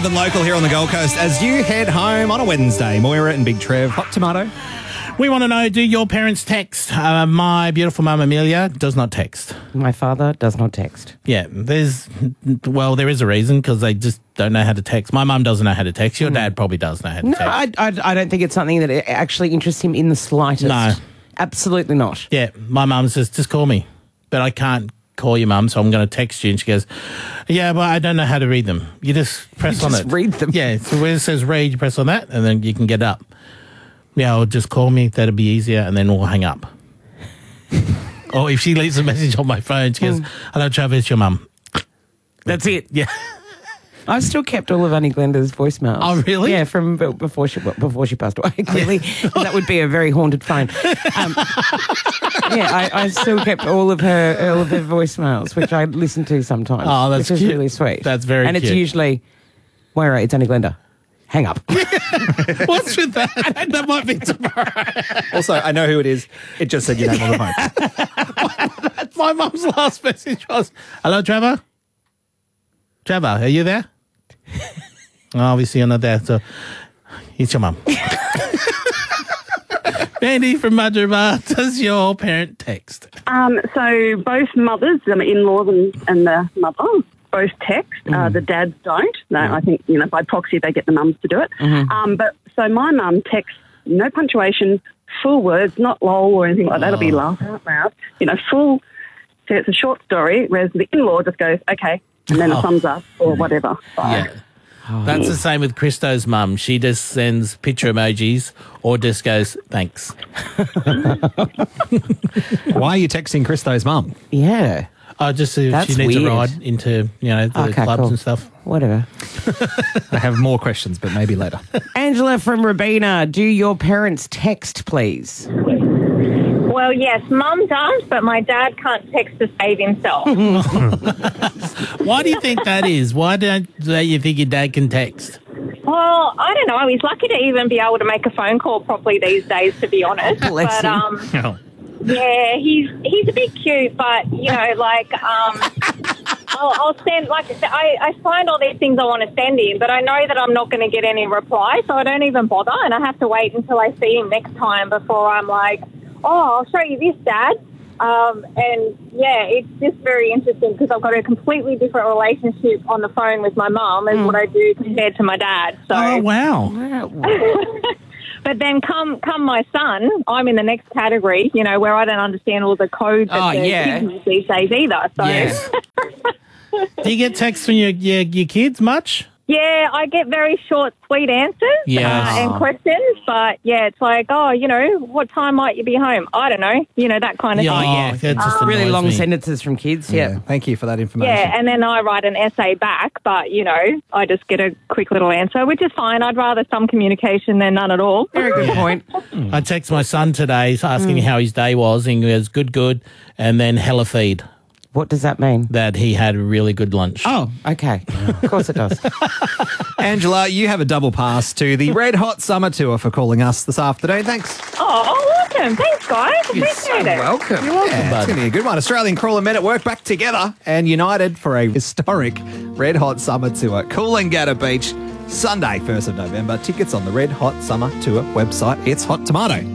live and local here on the Gold Coast as you head home on a Wednesday. Moira and Big Trev, Hot Tomato. We want to know, do your parents text? My beautiful mum Amelia does not text. My father does not text. Yeah, there is a reason, because they just don't know how to text. My mum doesn't know how to text. Your dad probably does know how to text. I don't think it's something that actually interests him in the slightest. No. Absolutely not. Yeah, my mum says, just call me. But I can't call your mum, so I'm going to text you. And she goes, yeah, but I don't know how to read them. You just press on it. Just read them. Yeah, so where it says read, you press on that, and then you can get up. Yeah, or just call me. That'll be easier, and then we'll hang up. Or if she leaves a message on my phone, she goes, hello, Trevor, it's your mum. That's it. Yeah. I've still kept all of Annie Glenda's voicemails. Oh, really? Yeah, from before she passed away. Clearly, that would be a very haunted phone. I still kept all of her voicemails, which I listen to sometimes. Oh, that's which is cute. really sweet. That's very and cute. it's usually, Moira, it's Annie Glenda. Hang up. What's with that? That might be tomorrow. Also, I know who it is. It just said your name on the phone. My mum's last message was, hello, Trevor? Trevor, are you there? Oh, obviously you're not there, so it's your mum. Mandy from Madraba, does your parent text? So both mothers, the in-laws and the mother, both text. The dads don't. No, I think, by proxy they get the mums to do it. But so my mum texts, no punctuation, full words, not lol or anything like that. It'll be laugh out loud. Full. So it's a short story, whereas the in-law just goes, okay, and then a thumbs up or whatever. So, Yeah. That's the same with Christo's mum. She just sends picture emojis or just goes, thanks. Why are you texting Christo's mum? Yeah. Oh, just so That's she needs weird. a ride into, the clubs and stuff. Whatever. I have more questions, but maybe later. Angela from Rabina, do your parents text, please? Well, yes, Mum does, but my dad can't text to save himself. Why do you think that is? Why don't you think your dad can text? Well, I don't know. He's lucky to even be able to make a phone call properly these days, to be honest. Bless him. Yeah, he's a bit cute, but I'll send I find all these things I want to send him, but I know that I'm not going to get any reply, so I don't even bother, and I have to wait until I see him next time before I'm like, oh, I'll show you this, Dad. And yeah, it's just very interesting because I've got a completely different relationship on the phone with my mum as what I do compared to my dad. So. Oh, wow. But then come my son, I'm in the next category, where I don't understand all the code that kids use these days either. So. Yes. Do you get texts from your kids much? Yeah, I get very short, sweet answers and questions. But, yeah, it's like, what time might you be home? I don't know. That kind of thing. That just really annoys long me. sentences from kids. Yeah. Thank you for that information. Yeah, and then I write an essay back, but, I just get a quick little answer, which is fine. I'd rather some communication than none at all. Very good point. I text my son today asking how his day was, and he goes, good, and then hella feed. What does that mean? That he had a really good lunch. Oh, okay. Of course it does. Angela, you have a double pass to the Red Hot Summer Tour for calling us this afternoon. Thanks. Oh, awesome. Thanks, guys. Appreciate it. Welcome. You're welcome, It's bud. going to be a good one. Australian Crawler Men at Work back together and united for a historic Red Hot Summer Tour. Coolangatta Beach, Sunday, 1st of November. Tickets on the Red Hot Summer Tour website. It's Hot Tomato.